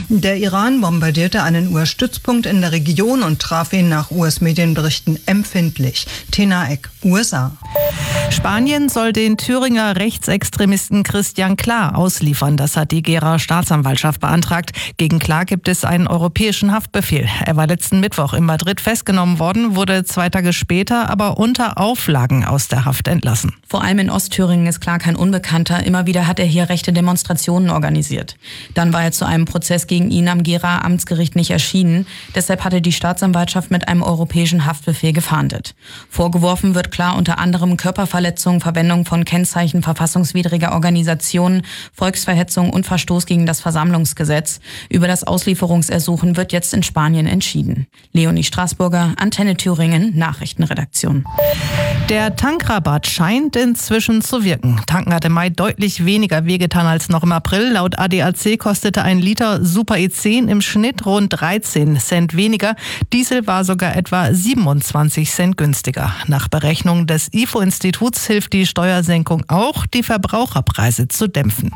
Der Iran bombardierte einen US-Stützpunkt in der Region und traf ihn nach US-Medienberichten empfindlich. Tena Eck, USA. Spanien soll den Thüringer Rechtsextremisten Christian Klar ausliefern. Das hat die Gera Staatsanwaltschaft beantragt. Gegen Klar gibt es einen europäischen Haftbefehl. Er war letzten Mittwoch in Madrid festgenommen worden, wurde 2 Tage später aber unter Auflagen aus der Haft entlassen. Vor allem in Ostthüringen ist Klar kein Unbekannter. Immer wieder hat er hier rechte Demonstrationen organisiert. Dann war er zu einem Prozess gegen ihn am Gera Amtsgericht nicht erschienen. Deshalb hatte die Staatsanwaltschaft mit einem europäischen Haftbefehl gefahndet. Vorgeworfen wird Klar unter anderem Körperverletzung, Verwendung von Kennzeichen verfassungswidriger Organisationen, Volksverhetzung und Verstoß gegen das Versammlungsgesetz. Über das Auslieferungsersuchen wird jetzt in Spanien entschieden. Leonie Straßburger, Antenne Thüringen, Nachrichtenredaktion. Der Tankrabatt scheint inzwischen zu wirken. Tanken hat im Mai deutlich weniger wehgetan als noch im April. Laut ADAC kostete ein Liter Super E10 im Schnitt rund 13 Cent weniger. Diesel war sogar etwa 27 Cent günstiger. Nach Berechnungen des IFO-Instituts hilft die Steuersenkung auch, die Verbraucherpreise zu dämpfen.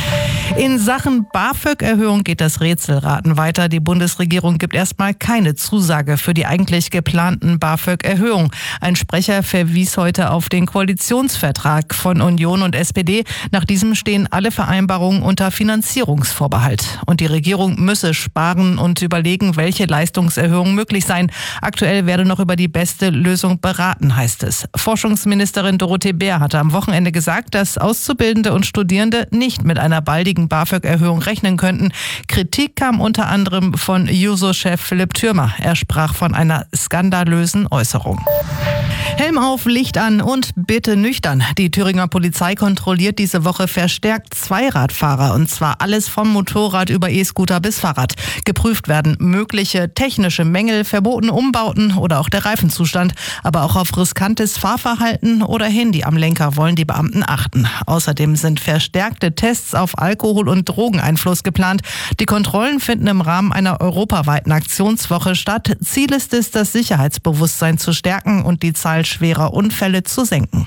In Sachen BAföG-Erhöhung geht das Rätselraten weiter. Die Bundesregierung gibt erstmal keine Zusage für die eigentlich geplanten BAföG-Erhöhung. Ein Sprecher verwies heute auf den Koalitionsvertrag von Union und SPD. Nach diesem stehen alle Vereinbarungen unter Finanzierungsvorbehalt. Und die Regierung müsse sparen und überlegen, welche Leistungserhöhungen möglich seien. Aktuell werde noch über die beste Lösung beraten, heißt es. Forschungsministerin Dorothee Bär hatte am Wochenende gesagt, dass Auszubildende und Studierende nicht mit einer baldigen BAföG-Erhöhung rechnen könnten. Kritik kam unter anderem von Juso-Chef Philipp Thürmer. Er sprach von einer skandalösen Äußerung. Helm auf, Licht an und bitte nüchtern. Die Thüringer Polizei kontrolliert diese Woche verstärkt Zweiradfahrer, und zwar alles vom Motorrad über E-Scooter bis Fahrrad. Geprüft werden mögliche technische Mängel, verbotene Umbauten oder auch der Reifenzustand. Aber auch auf riskantes Fahrverhalten oder Handy am Lenker wollen die Beamten achten. Außerdem sind verstärkte Tests auf Alkohol- und Drogeneinfluss geplant. Die Kontrollen finden im Rahmen einer europaweiten Aktionswoche statt. Ziel ist es, das Sicherheitsbewusstsein zu stärken und die Zahl schwerer Unfälle zu senken.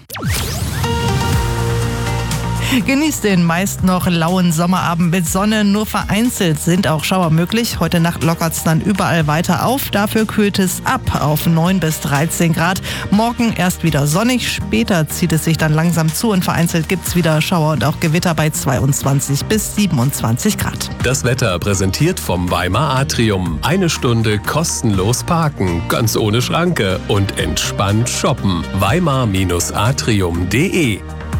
Genießt den meist noch lauen Sommerabend mit Sonne. Nur vereinzelt sind auch Schauer möglich. Heute Nacht lockert es dann überall weiter auf. Dafür kühlt es ab auf 9 bis 13 Grad. Morgen erst wieder sonnig. Später zieht es sich dann langsam zu und vereinzelt gibt es wieder Schauer und auch Gewitter bei 22 bis 27 Grad. Das Wetter präsentiert vom Weimar Atrium. 1 Stunde kostenlos parken, ganz ohne Schranke und entspannt shoppen. Weimar-atrium.de.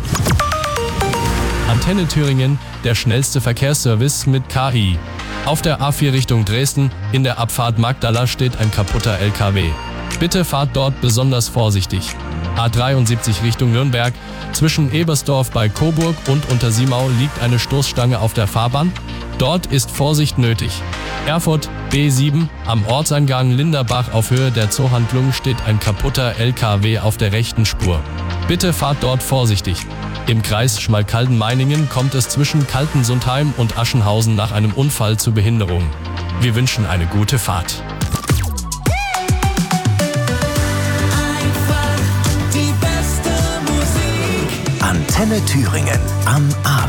Antenne Thüringen, der schnellste Verkehrsservice mit KI. Auf der A4 Richtung Dresden, in der Abfahrt Magdala steht ein kaputter LKW. Bitte fahrt dort besonders vorsichtig. A73 Richtung Nürnberg, zwischen Ebersdorf bei Coburg und Untersiemau liegt eine Stoßstange auf der Fahrbahn. Dort ist Vorsicht nötig. Erfurt B7, am Ortseingang Linderbach auf Höhe der Zoohandlung steht ein kaputter LKW auf der rechten Spur. Bitte fahrt dort vorsichtig. Im Kreis Schmalkalden-Meiningen kommt es zwischen Kaltensundheim und Aschenhausen nach einem Unfall zu Behinderungen. Wir wünschen eine gute Fahrt. Antenne Thüringen am Abend.